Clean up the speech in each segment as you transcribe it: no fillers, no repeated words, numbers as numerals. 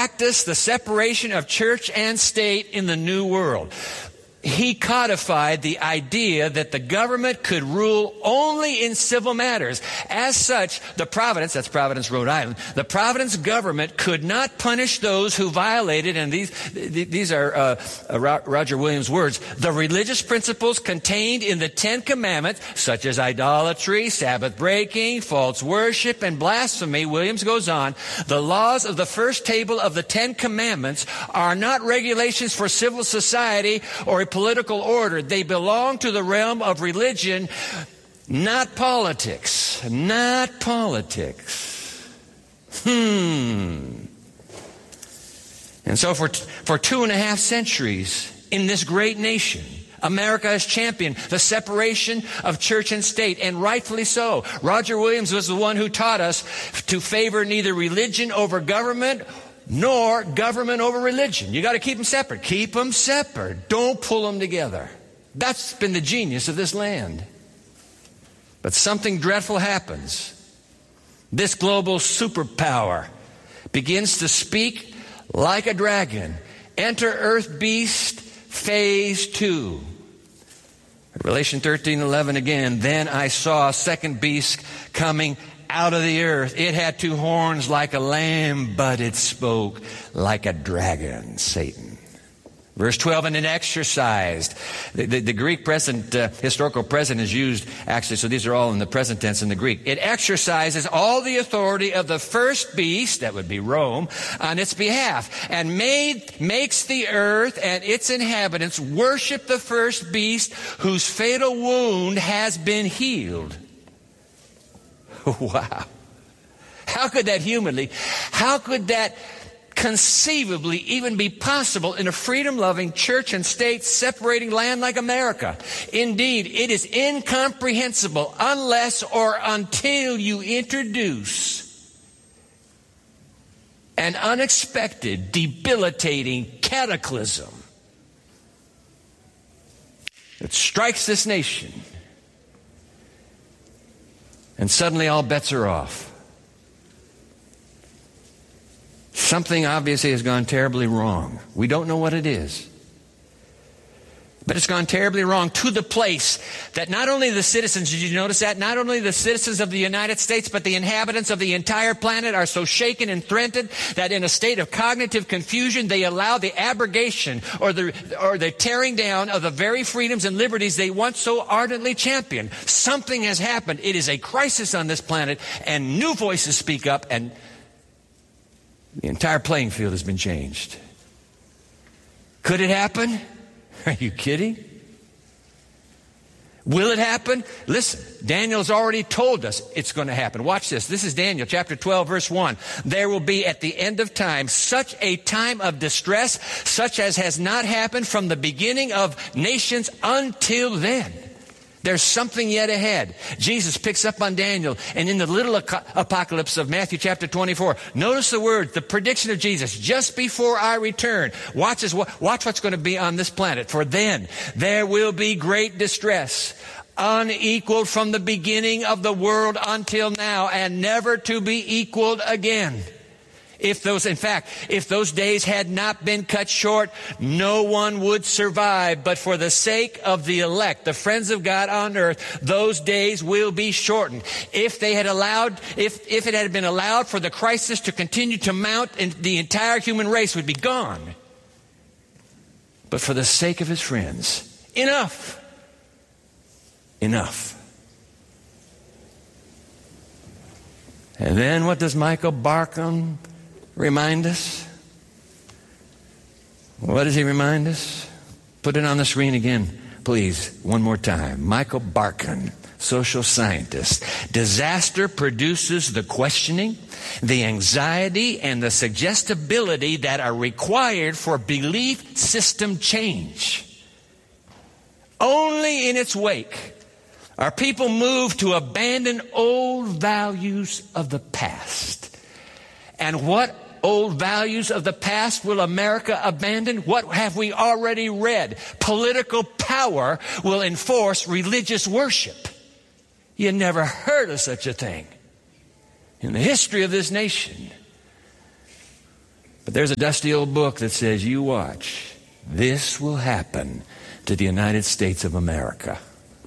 practice the separation of church and state in the New World. He codified the idea that the government could rule only in civil matters. As such, the Providence, that's Providence, Rhode Island, the Providence government could not punish those who violated, and these are Roger Williams' words, the religious principles contained in the Ten Commandments, such as idolatry, Sabbath breaking, false worship, and blasphemy. Williams goes on, the laws of the first table of the Ten Commandments are not regulations for civil society or a political order. They belong to the realm of religion, not politics. Not politics. And so for 2.5 centuries in this great nation, America has championed the separation of church and state, and rightfully so. Roger Williams was the one who taught us to favor neither religion over government nor government over religion. You got to keep them separate. Keep them separate. Don't pull them together. That's been the genius of this land. But something dreadful happens. This global superpower begins to speak like a dragon. Enter earth beast, phase 2. Revelation 13:11 again. Then I saw a second beast coming out of the earth. It had 2 horns like a lamb, but it spoke like a dragon, Satan. Verse 12, and it exercised. The Greek present, historical present is used, actually, so these are all in the present tense in the Greek. It exercises all the authority of the first beast, that would be Rome, on its behalf, and makes the earth and its inhabitants worship the first beast whose fatal wound has been healed. Wow. How could that how could that conceivably even be possible in a freedom-loving church and state separating land like America? Indeed, it is incomprehensible unless or until you introduce an unexpected, debilitating cataclysm that strikes this nation. And suddenly all bets are off. Something obviously has gone terribly wrong. We don't know what it is. But it's gone terribly wrong to the place that not only the citizens, did you notice that? Not only the citizens of the United States, but the inhabitants of the entire planet are so shaken and threatened that in a state of cognitive confusion, they allow the abrogation or the tearing down of the very freedoms and liberties they once so ardently championed. Something has happened. It is a crisis on this planet, and new voices speak up, and the entire playing field has been changed. Could it happen? Are you kidding? Will it happen? Listen, Daniel's already told us it's going to happen. Watch this. This is Daniel chapter 12, verse 1. There will be at the end of time such a time of distress, such as has not happened from the beginning of nations until then. There's something yet ahead. Jesus picks up on Daniel, and in the little apocalypse of Matthew chapter 24, notice the word, the prediction of Jesus, just before I return. Watch what's going to be on this planet. For then there will be great distress, unequaled from the beginning of the world until now, and never to be equaled again. If those days had not been cut short, no one would survive. But for the sake of the elect, the friends of God on earth, those days will be shortened. If it had been allowed for the crisis to continue to mount, and the entire human race would be gone. But for the sake of his friends, enough. And then what does Michael Barkun remind us? What does he remind us? Put it on the screen again, please, one more time. Michael Barkun, social scientist. Disaster produces the questioning, the anxiety, and the suggestibility that are required for belief system change. Only in its wake are people moved to abandon old values of the past. And what old values of the past will America abandon? What have we already read? Political power will enforce religious worship. You never heard of such a thing in the history of this nation. But there's a dusty old book that says, you watch, this will happen to the United States of America.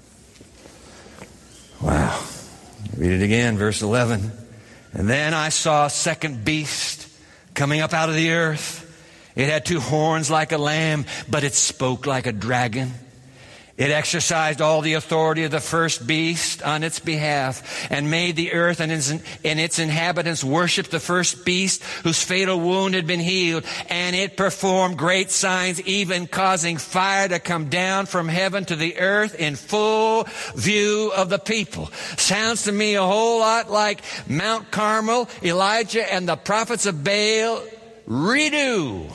Wow. Read it again, verse 11. And then I saw a second beast coming up out of the earth. It had 2 horns like a lamb, but it spoke like a dragon. It exercised all the authority of the first beast on its behalf and made the earth and its inhabitants worship the first beast whose fatal wound had been healed. And it performed great signs, even causing fire to come down from heaven to the earth in full view of the people. Sounds to me a whole lot like Mount Carmel, Elijah and the prophets of Baal redo.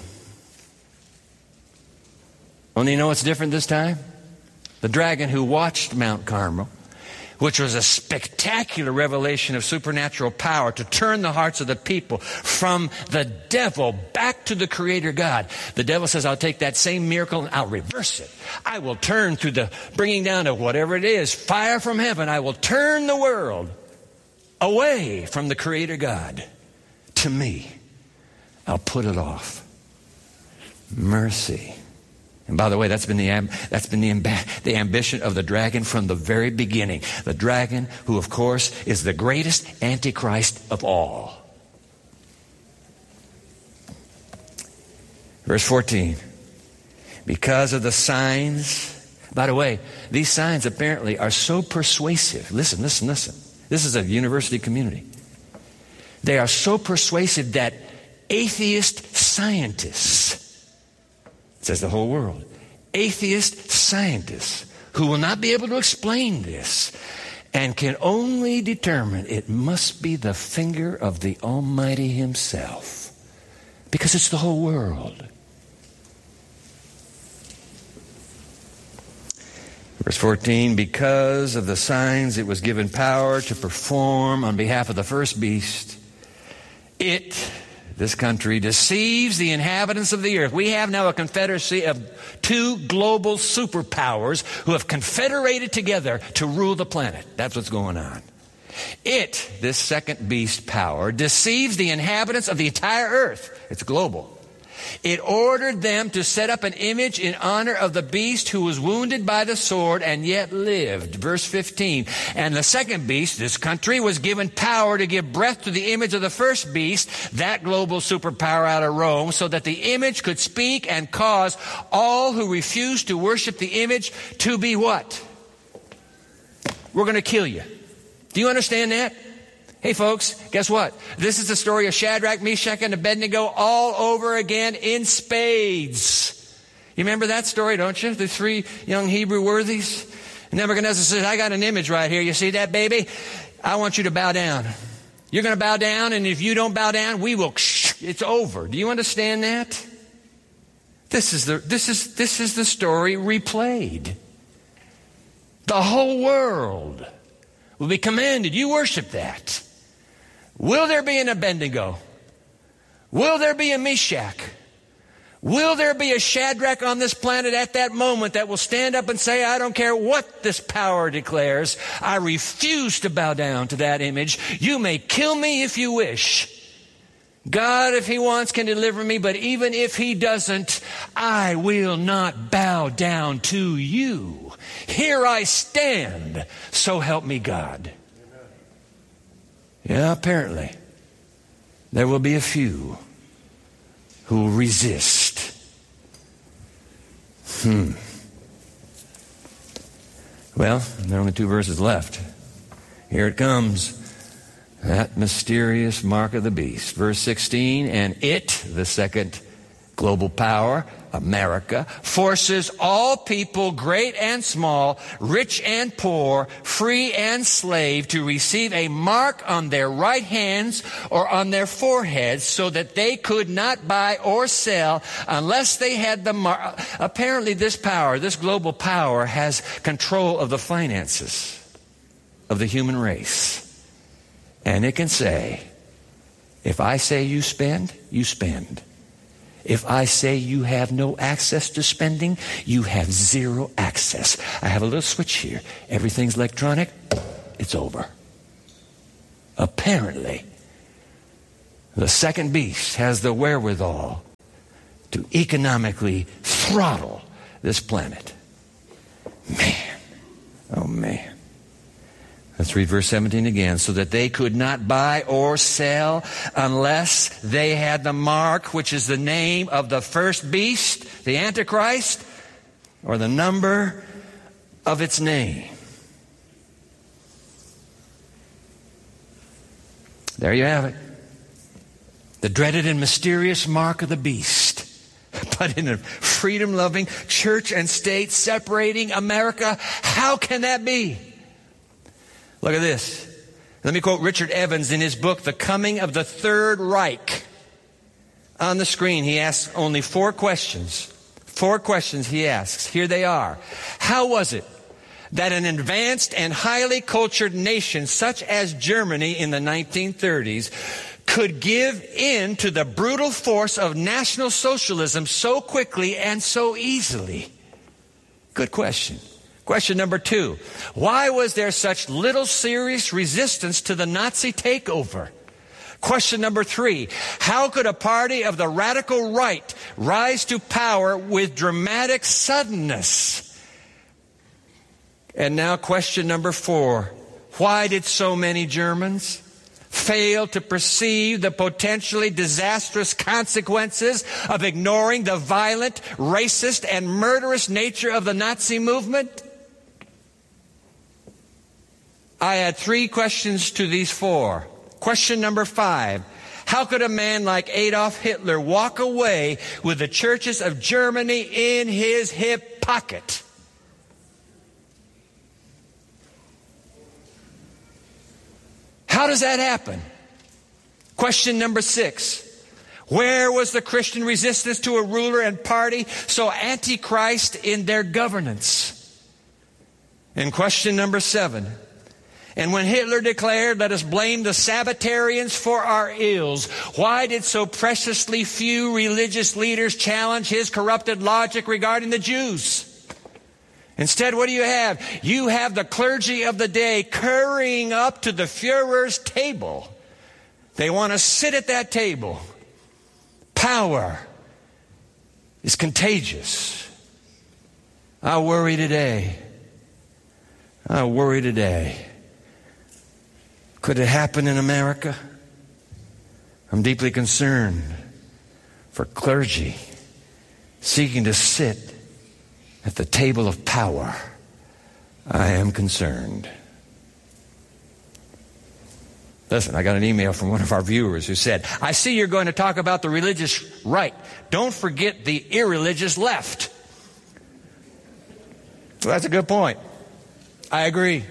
Only you know what's different this time? The dragon who watched Mount Carmel, which was a spectacular revelation of supernatural power to turn the hearts of the people from the devil back to the Creator God. The devil says, I'll take that same miracle and I'll reverse it. I will turn through the bringing down of whatever it is, fire from heaven. I will turn the world away from the Creator God to me. I'll put it off. Mercy. And by the way, that's been the ambition of the dragon from the very beginning. The dragon, who of course is the greatest antichrist of all. Verse 14. Because of the signs. By the way, these signs apparently are so persuasive. Listen. This is a university community. They are so persuasive that atheist scientists, says the whole world, atheist scientists who will not be able to explain this and can only determine it must be the finger of the Almighty Himself, because it's the whole world. Verse 14, because of the signs it was given power to perform on behalf of the first beast, this country deceives the inhabitants of the earth. We have now a confederacy of 2 global superpowers who have confederated together to rule the planet. That's what's going on. This second beast power, deceives the inhabitants of the entire earth. It's global. It ordered them to set up an image in honor of the beast who was wounded by the sword and yet lived. Verse 15. And the second beast, this country, was given power to give breath to the image of the first beast, that global superpower out of Rome, so that the image could speak and cause all who refuse to worship the image to be what? We're going to kill you. Do you understand that? Hey folks, guess what? This is the story of Shadrach, Meshach, and Abednego all over again in spades. You remember that story, don't you? The 3 young Hebrew worthies. And Nebuchadnezzar says, I got an image right here. You see that, baby? I want you to bow down. You're going to bow down, and if you don't bow down, we will, it's over. Do you understand that? This is the story replayed. The whole world will be commanded. You worship that. Will there be an Abednego? Will there be a Meshach? Will there be a Shadrach on this planet at that moment that will stand up and say, I don't care what this power declares. I refuse to bow down to that image. You may kill me if you wish. God, if He wants, can deliver me, but even if He doesn't, I will not bow down to you. Here I stand, so help me God. Yeah, apparently, there will be a few who will resist. Well, there are only 2 verses left. Here it comes. That mysterious mark of the beast. Verse 16, and the second global power, America, forces all people, great and small, rich and poor, free and slave, to receive a mark on their right hands or on their foreheads so that they could not buy or sell unless they had the mark. Apparently this power, this global power, has control of the finances of the human race. And it can say, if I say you spend, you spend. If I say you have no access to spending, you have zero access. I have a little switch here. Everything's electronic. It's over. Apparently, The second beast has the wherewithal to economically throttle this planet. Man, oh man. Let's read verse 17 again. So that they could not buy or sell unless they had the mark, which is the name of the first beast, the Antichrist, or the number of its name. There you have it. The dreaded and mysterious mark of the beast. But in a freedom-loving church and state separating America, how can that be? Look at this. Let me quote Richard Evans in his book, The Coming of the Third Reich. On the screen, he asks only 4 questions. 4 questions he asks. Here they are. How was it that an advanced and highly cultured nation such as Germany in the 1930s could give in to the brutal force of National Socialism so quickly and so easily? Good question. Question number 2. Why was there such little serious resistance to the Nazi takeover? Question number 3. How could a party of the radical right rise to power with dramatic suddenness? And now question number 4. Why did so many Germans fail to perceive the potentially disastrous consequences of ignoring the violent, racist, and murderous nature of the Nazi movement? I add 3 questions to these 4. Question number 5. How could a man like Adolf Hitler walk away with the churches of Germany in his hip pocket? How does that happen? Question number 6. Where was the Christian resistance to a ruler and party so antichrist in their governance? And question number 7. And when Hitler declared, let us blame the Sabbatarians for our ills, why did so preciously few religious leaders challenge his corrupted logic regarding the Jews? Instead, what do you have? You have the clergy of the day currying up to the Führer's table. They want to sit at that table. Power is contagious. I worry today. Could it happen in America? I'm deeply concerned for clergy seeking to sit at the table of power. I am concerned. Listen, I got an email from one of our viewers who said, I see you're going to talk about the religious right. Don't forget the irreligious left. Well, that's a good point. I agree.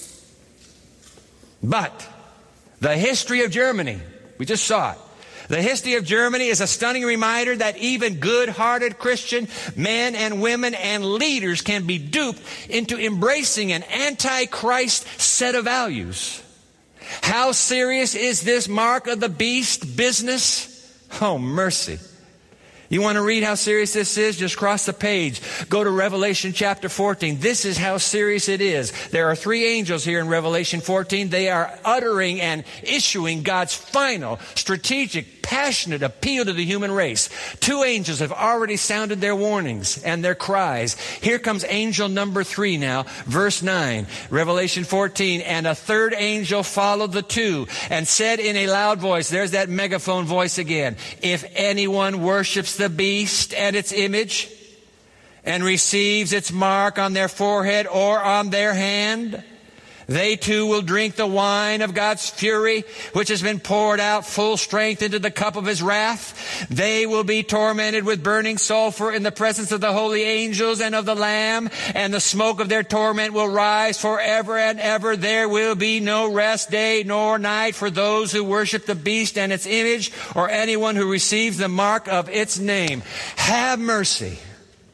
But the history of Germany, we just saw it. The history of Germany is a stunning reminder that even good-hearted Christian men and women and leaders can be duped into embracing an antichrist set of values. How serious is this mark of the beast business? Oh, mercy. You want to read how serious this is? Just cross the page. Go to Revelation chapter 14. This is how serious it is. There are 3 angels here in Revelation 14. They are uttering and issuing God's final, strategic, passionate appeal to the human race. 2 angels have already sounded their warnings and their cries. Here comes angel number 3 now, verse 9. Revelation 14. And a third angel followed the 2 and said in a loud voice, there's that megaphone voice again, if anyone worships the beast and its image and receives its mark on their forehead or on their hand, they too will drink the wine of God's fury, which has been poured out full strength into the cup of his wrath. They will be tormented with burning sulfur in the presence of the holy angels and of the Lamb, and the smoke of their torment will rise forever and ever. There will be no rest day nor night for those who worship the beast and its image, or anyone who receives the mark of its name. Have mercy.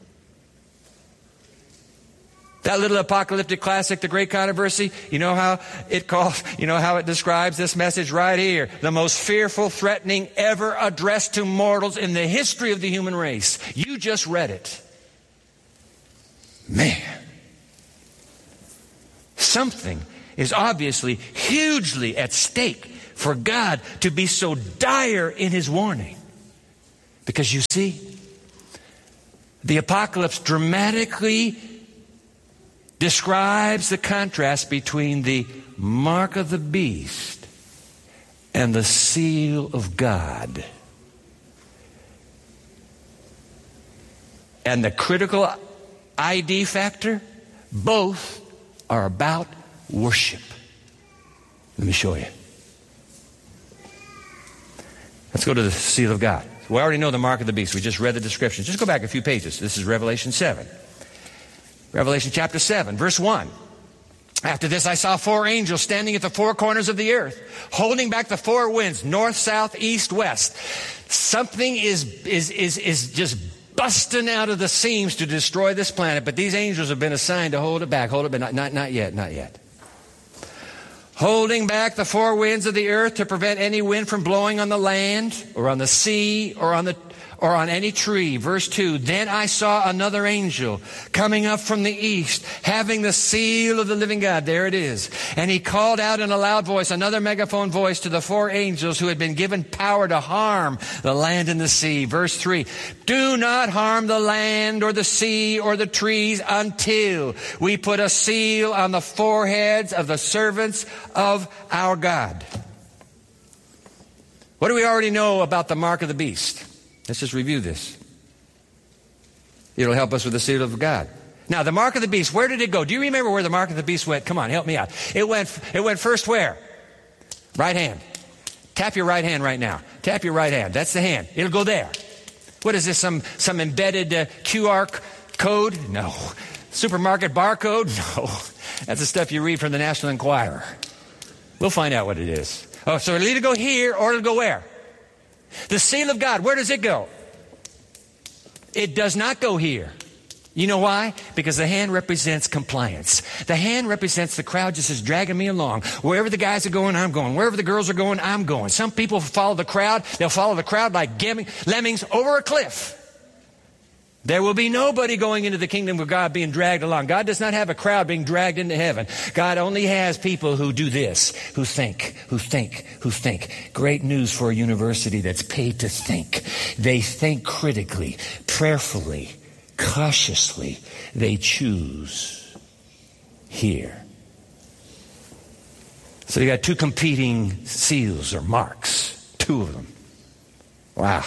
That little apocalyptic classic, The Great Controversy, you know how it describes this message right here. The most fearful threatening ever addressed to mortals in the history of the human race. You just read it. Man. Something is obviously hugely at stake for God to be so dire in his warning. Because you see, the apocalypse dramatically describes the contrast between the mark of the beast and the seal of God. And the critical ID factor, both are about worship. Let me show you. Let's go to the seal of God. We already know the mark of the beast. We just read the description. Just go back a few pages. This is Revelation 7. Revelation chapter 7, verse 1. After this I saw 4 angels standing at the 4 corners of the earth, holding back the 4 winds, north, south, east, west. Something is just busting out of the seams to destroy this planet, but these angels have been assigned to hold it back. Hold it back. Not yet. Holding back the 4 winds of the earth to prevent any wind from blowing on the land or on the sea or on any tree. Verse 2, then I saw another angel coming up from the east, having the seal of the living God. There it is. And he called out in a loud voice, another megaphone voice, to the 4 angels who had been given power to harm the land and the sea. Verse 3, do not harm the land or the sea or the trees until we put a seal on the foreheads of the servants of our God. What do we already know about the mark of the beast? Let's just review this. It'll help us with the seal of God. Now, the mark of the beast, where did it go? Do you remember where the mark of the beast went? Come on, help me out. It went first where? Right hand. Tap your right hand right now. Tap your right hand. That's the hand. It'll go there. What is this, some embedded QR code? No. Supermarket barcode? No. That's the stuff you read from the National Enquirer. We'll find out what it is. Oh, so it'll either go here or it'll go where? The seal of God, where does it go? It does not go here. You know why? Because the hand represents compliance. The hand represents the crowd just is dragging me along. Wherever the guys are going, I'm going. Wherever the girls are going, I'm going. Some people follow the crowd. They'll follow the crowd like lemmings over a cliff. There will be nobody going into the kingdom of God being dragged along. God does not have a crowd being dragged into heaven. God only has people who do this, who think. Great news for a university that's paid to think. They think critically, prayerfully, cautiously. They choose here. So you got 2 competing seals or marks, 2 of them. Wow.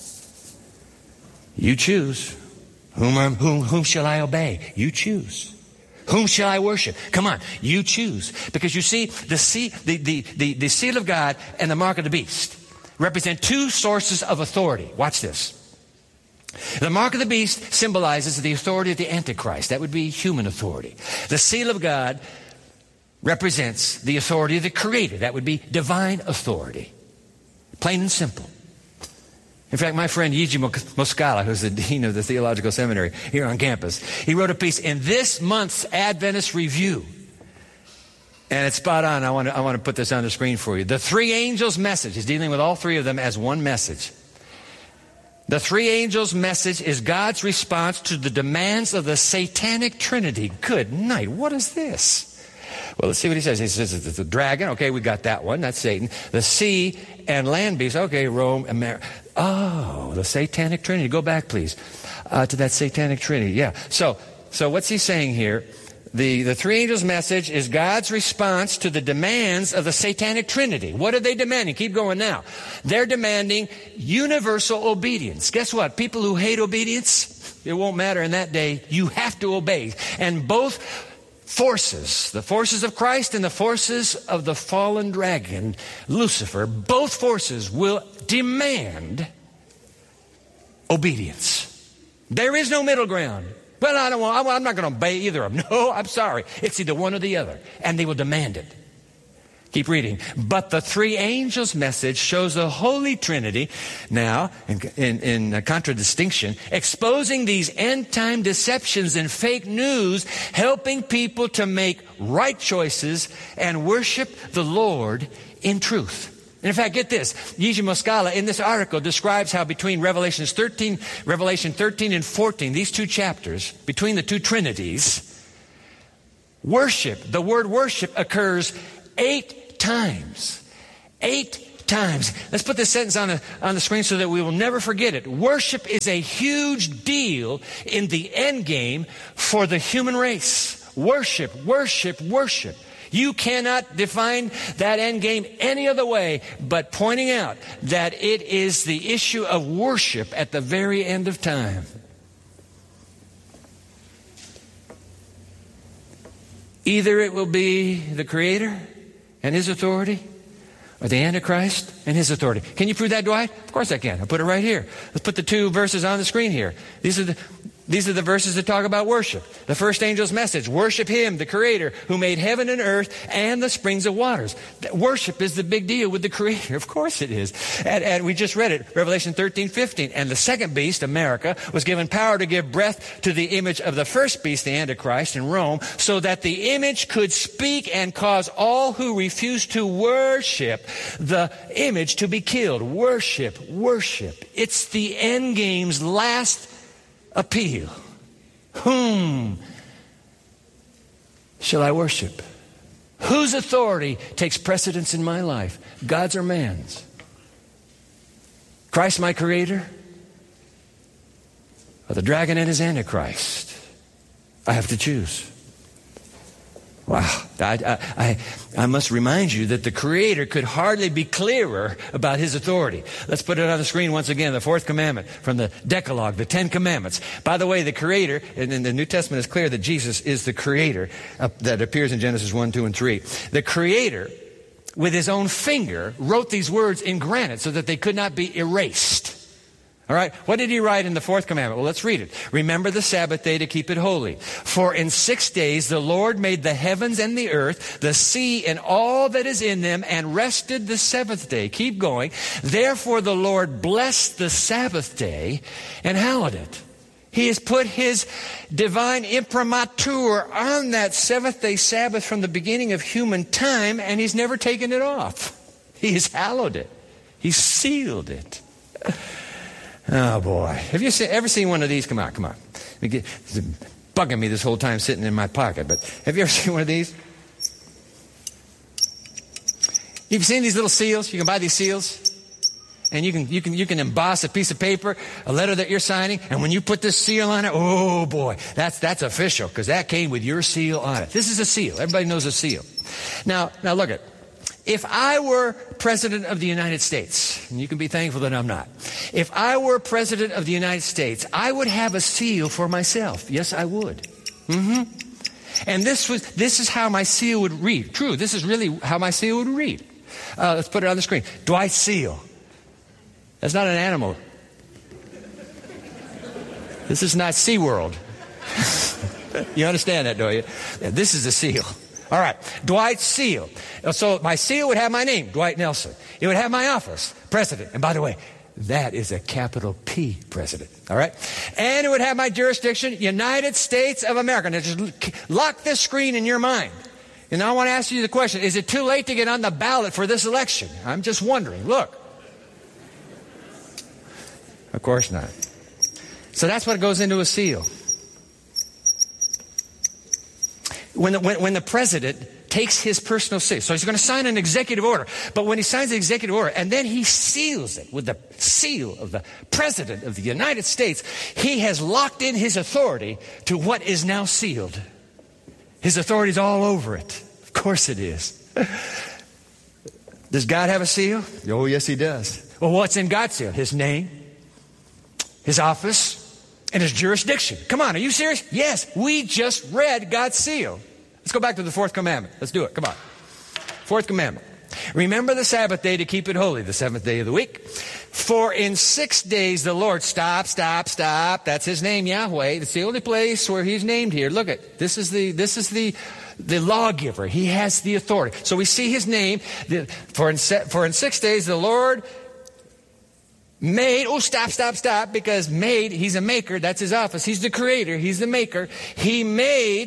You choose. Whom shall I obey? You choose. Whom shall I worship? Come on, you choose. Because you see, the seal of God and the mark of the beast represent 2 sources of authority. Watch this. The mark of the beast symbolizes the authority of the Antichrist. That would be human authority. The seal of God represents the authority of the Creator. That would be divine authority. Plain and simple. In fact, my friend Yiji Moskala, who's the dean of the theological seminary here on campus, he wrote a piece in this month's Adventist Review. And it's spot on. I want to put this on the screen for you. The 3 angels' message. He's dealing with all 3 of them as one message. The 3 angels' message is God's response to the demands of the satanic trinity. Good night. What is this? Well, let's see what he says. He says it's the dragon. Okay, we got that one. That's Satan. The sea and land beast. Okay, Rome, America. Oh, the satanic trinity. Go back, please, to that satanic trinity. Yeah. So what's he saying here? The 3 angels' message is God's response to the demands of the satanic trinity. What are they demanding? Keep going now. They're demanding universal obedience. Guess what? People who hate obedience, it won't matter in that day. You have to obey. And both forces, the forces of Christ and the forces of the fallen dragon, Lucifer, both forces will demand obedience. There is no middle ground. Well, I'm not going to obey either of them. No, I'm sorry. It's either one or the other. And they will demand it. Keep reading. But the 3 angels' message shows the Holy Trinity, now, in contradistinction, exposing these end-time deceptions and fake news, helping people to make right choices and worship the Lord in truth. And in fact, get this. Yiji Moskala in this article describes how between Revelation 13 and 14, these 2 chapters, between the 2 trinities, the word worship occurs 8 times. 8 times. Let's put this sentence on the screen so that we will never forget it. Worship is a huge deal in the end game for the human race. Worship, worship, worship. You cannot define that end game any other way but pointing out that it is the issue of worship at the very end of time. Either it will be the Creator and His authority, or the Antichrist and his authority. Can you prove that, Dwight? Of course I can. I'll put it right here. Let's put the 2 verses on the screen here. These are the verses that talk about worship. The first angel's message, worship Him, the Creator, who made heaven and earth and the springs of waters. Worship is the big deal with the Creator. Of course it is. And we just read it, Revelation 13:15. And the second beast, America, was given power to give breath to the image of the first beast, the Antichrist, in Rome, so that the image could speak and cause all who refuse to worship the image to be killed. Worship, worship. It's the end game's last appeal. Whom shall I worship? Whose authority takes precedence in my life? God's or man's? Christ my Creator? Or the dragon and his Antichrist? I have to choose. Wow. I must remind you that the Creator could hardly be clearer about His authority. Let's put it on the screen once again. The 4th commandment from the Decalogue, the 10 commandments. By the way, the Creator, and in the New Testament is clear that Jesus is the Creator that appears in Genesis 1, 2, and 3. The Creator, with His own finger, wrote these words in granite so that they could not be erased. All right, what did He write in the 4th commandment? Well, let's read it. Remember the Sabbath day to keep it holy. For in 6 days the Lord made the heavens and the earth, the sea and all that is in them, and rested the 7th day. Keep going. Therefore the Lord blessed the Sabbath day and hallowed it. He has put His divine imprimatur on that 7th day Sabbath from the beginning of human time, and He's never taken it off. He has hallowed it. He's sealed it. Oh, boy. Have you ever seen one of these? Come on. It's bugging me this whole time sitting in my pocket, but have you ever seen one of these? You've seen these little seals? You can buy these seals, and you can emboss a piece of paper, a letter that you're signing, and when you put this seal on it, oh, boy, that's official, because that came with your seal on it. This is a seal. Everybody knows a seal. Now look at it. If I were President of the United States, and you can be thankful that I'm not. If I were President of the United States, I would have a seal for myself. Yes, I would. And this is how my seal would read. True, this is really how my seal would read. Let's put it on the screen. Dwight Seal. That's not an animal. This is not SeaWorld. You understand that, don't you? Yeah, this is a seal. All right, Dwight Seal. So my seal would have my name, Dwight Nelson. It would have my office, President. And by the way, that is a capital P, President. All right? And it would have my jurisdiction, United States of America. Now just lock this screen in your mind. And I want to ask you the question, is it too late to get on the ballot for this election? I'm just wondering. Look. Of course not. So that's what goes into a seal. When the president takes his personal seal, so he's going to sign an executive order, but when he signs the executive order and then he seals it with the seal of the President of the United States, he has locked in his authority to what is now sealed. His authority is all over it. Of course it is. Does God have a seal? Oh, yes, He does. Well, what's in God's seal? His name, His office, and His jurisdiction. Come on, are you serious? Yes, we just read God's seal. Let's go back to the 4th commandment. Let's do it. Come on. 4th commandment. Remember the Sabbath day to keep it holy, the 7th day of the week. For in 6 days the Lord, stop. That's His name, Yahweh. That's the only place where He's named here. Look at, this is the lawgiver. He has the authority. So we see His name. For in 6 days the Lord made, stop, because made, He's a maker, that's His office. He's the Creator, He's the maker. He made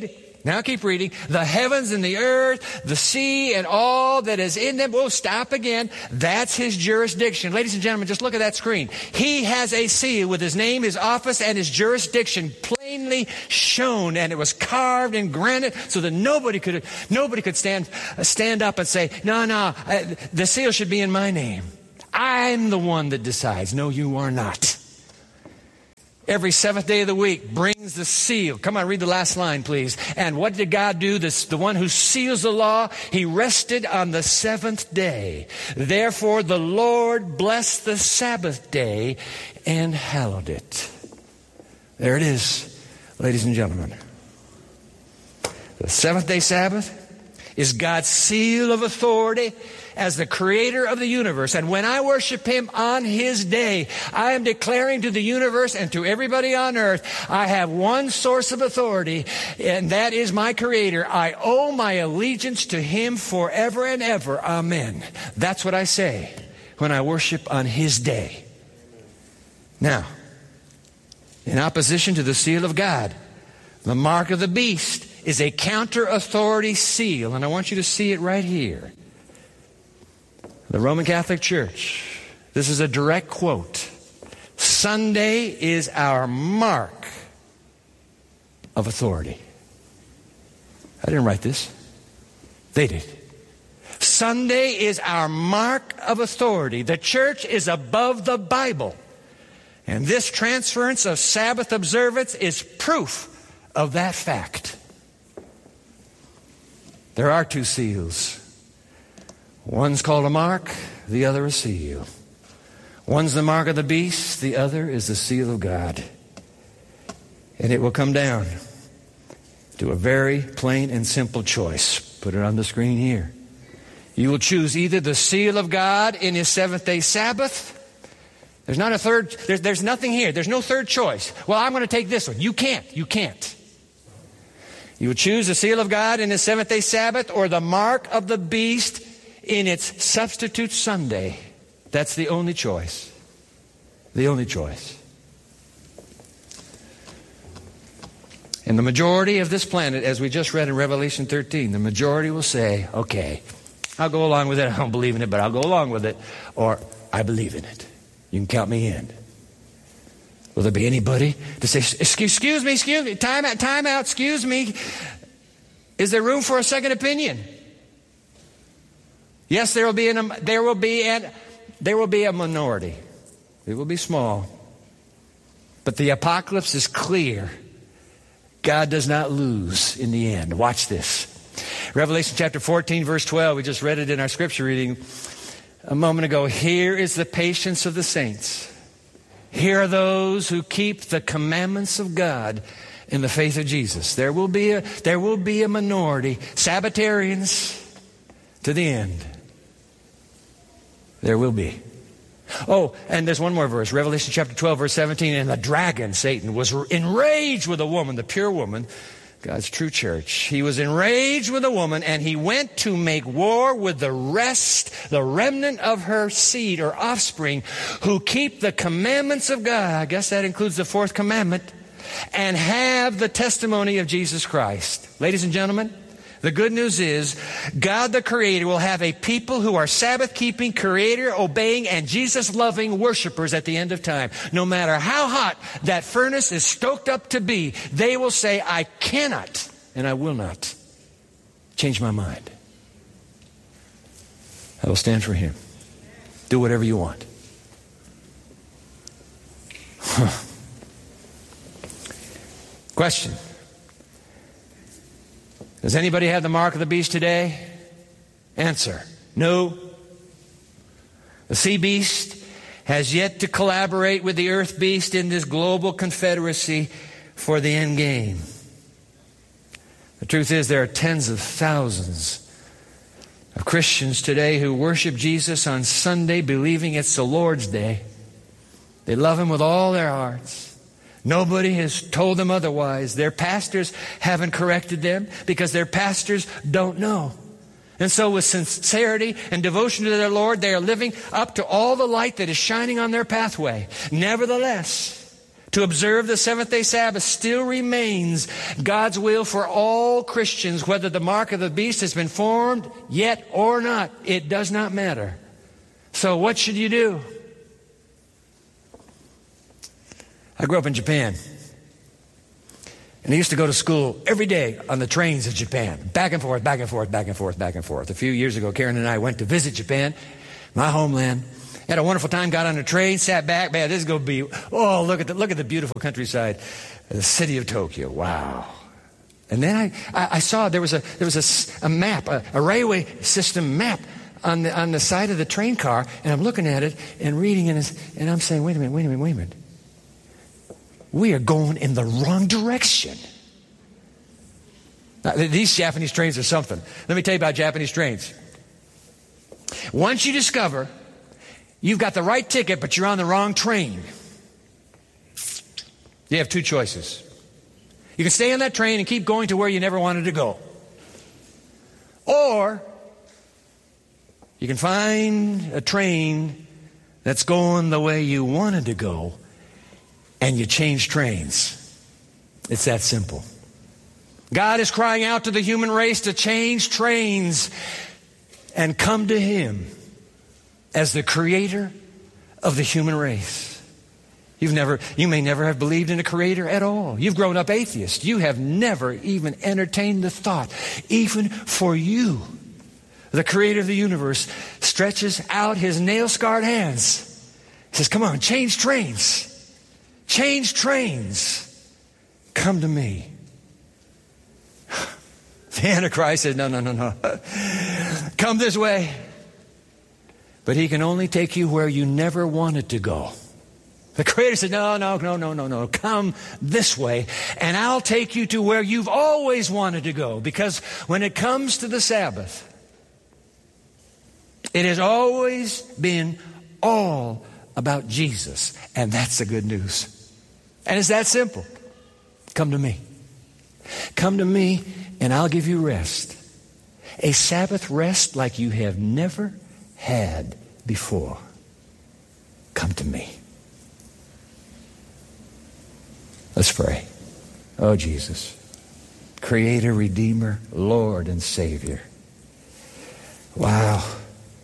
Now keep reading. The heavens and the earth, the sea and all that is in them. Oh, stop again. That's his jurisdiction. Ladies and gentlemen, just look at that screen. He has a seal with his name, his office, and his jurisdiction plainly shown. And it was carved in granite so that nobody could stand up and say, no, the seal should be in my name. I'm the one that decides. No, you are not. Every seventh day of the week brings the seal. Come on, read the last line, please. And what did God do? The one who seals the law, he rested on the seventh day. Therefore, the Lord blessed the Sabbath day and hallowed it. There it is, ladies and gentlemen. The seventh day Sabbath is God's seal of authority as the creator of the universe. And when I worship him on his day, I am declaring to the universe and to everybody on earth, I have one source of authority, and that is my creator. I owe my allegiance to him forever and ever. Amen. That's what I say when I worship on his day. Now, in opposition to the seal of God, the mark of the beast is a counter-authority seal. And I want you to see it right here. The Roman Catholic Church, this is a direct quote. Sunday is our mark of authority. I didn't write this. They did. Sunday is our mark of authority. The church is above the Bible. And this transference of Sabbath observance is proof of that fact. There are two seals. One's called a mark, the other a seal. One's the mark of the beast, the other is the seal of God. And it will come down to a very plain and simple choice. Put it on the screen here. You will choose either the seal of God in his seventh day Sabbath. There's not a third, there's nothing here. There's no third choice. Well, I'm going to take this one. You can't. You will choose the seal of God in his seventh day Sabbath or the mark of the beast in its substitute Sunday. That's the only choice. The only choice. And the majority of this planet, as we just read in Revelation 13, the majority will say, okay, I'll go along with it. I don't believe in it, but I'll go along with it. Or, I believe in it. You can count me in. Will there be anybody to say, excuse me, time out, excuse me. Is there room for a second opinion? Yes, there will be a minority. It will be small. But the apocalypse is clear. God does not lose in the end. Watch this. Revelation chapter 14, verse 12. We just read it in our scripture reading a moment ago. Here is the patience of the saints. Here are those who keep the commandments of God in the faith of Jesus. There will be a minority, Sabbatarians to the end. There will be. Oh, and there's one more verse, Revelation chapter 12, verse 17. And the dragon, Satan, was enraged with a woman, the pure woman, God's true church. He was enraged with a woman, and he went to make war with the remnant of her seed or offspring, who keep the commandments of God. I guess that includes the fourth commandment, and have the testimony of Jesus Christ. Ladies and gentlemen, the good news is God the Creator will have a people who are Sabbath-keeping, Creator-obeying, and Jesus-loving worshipers at the end of time. No matter how hot that furnace is stoked up to be, they will say, I cannot and I will not change my mind. I will stand for Him. Do whatever you want. Question. Does anybody have the mark of the beast today? Answer. No. The sea beast has yet to collaborate with the earth beast in this global confederacy for the end game. The truth is there are tens of thousands of Christians today who worship Jesus on Sunday believing it's the Lord's day. They love Him with all their hearts. Nobody has told them otherwise. Their pastors haven't corrected them because their pastors don't know. And so with sincerity and devotion to their Lord, they are living up to all the light that is shining on their pathway. Nevertheless, To observe the seventh-day Sabbath still remains God's will for all Christians, whether the mark of the beast has been formed yet or not. It does not matter. So what should you do? I grew up in Japan. And I used to go to school every day on the trains of Japan. Back and forth, back and forth, back and forth, back and forth. A few years ago, Karen and I went to visit Japan, my homeland. Had a wonderful time, got on a train, sat back. Man, this is going to be, look at the beautiful countryside, the city of Tokyo. Wow. And then I saw there was a map, a railway system map on the side of the train car, and I'm looking at it and reading it, and I'm saying, wait a minute. We are going in the wrong direction. Now, these Japanese trains are something. Let me tell you about Japanese trains. Once you discover you've got the right ticket, but you're on the wrong train, you have two choices. You can stay on that train and keep going to where you never wanted to go. Or you can find a train that's going the way you wanted to go, and you change trains. It's that simple. God is crying out to the human race to change trains and come to Him as the creator of the human race. You may never have believed in a creator at all. You've grown up atheist. You have never even entertained the thought, even for you, the creator of the universe stretches out His nail-scarred hands. He says, come on, change trains. Change trains. Come to me. The Antichrist says, no. Come this way. But he can only take you where you never wanted to go. The Creator said, no. Come this way, and I'll take you to where you've always wanted to go. Because when it comes to the Sabbath, it has always been all about Jesus. And that's the good news. And it's that simple. Come to me. Come to me, and I'll give you rest. A Sabbath rest like you have never had before. Come to me. Let's pray. Oh, Jesus, Creator, Redeemer, Lord, and Savior. Wow.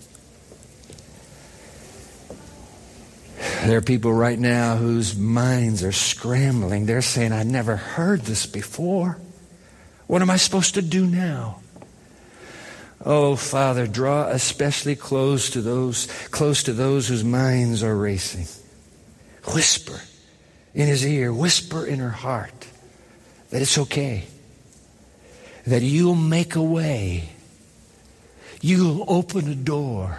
There are people right now whose minds are scrambling. They're saying, I never heard this before. What am I supposed to do now? Oh, Father, draw especially close to those whose minds are racing. Whisper in his ear, whisper in her heart that it's okay, that you'll make a way, you'll open a door,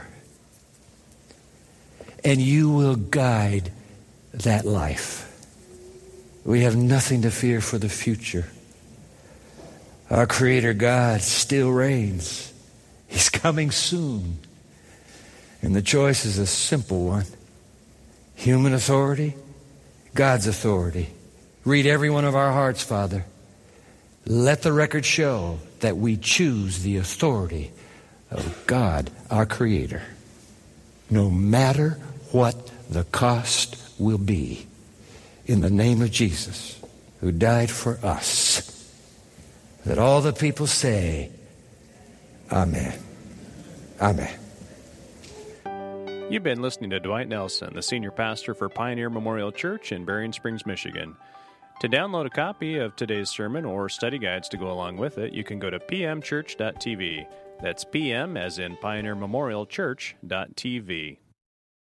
and you will guide that life. We have nothing to fear for the future. Our Creator God still reigns. He's coming soon. And the choice is a simple one. Human authority, God's authority. Read every one of our hearts, Father. Let the record show that we choose the authority of God, our Creator, no matter what the cost will be, in the name of Jesus, who died for us. That all the people say, Amen. Amen. You've been listening to Dwight Nelson, the senior pastor for Pioneer Memorial Church in Berrien Springs, Michigan. To download a copy of today's sermon or study guides to go along with it, you can go to pmchurch.tv. That's PM as in Pioneer Memorial Church.tv.